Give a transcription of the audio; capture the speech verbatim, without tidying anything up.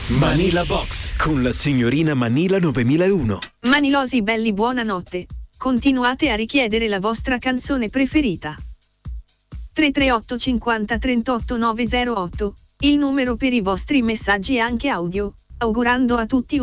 Manila Box con la signorina Manila novemilauno. Manilosi belli, buonanotte. Continuate a richiedere la vostra canzone preferita. tre tre otto cinquanta trentotto nove zero otto, il numero per i vostri messaggi anche audio, augurando a tutti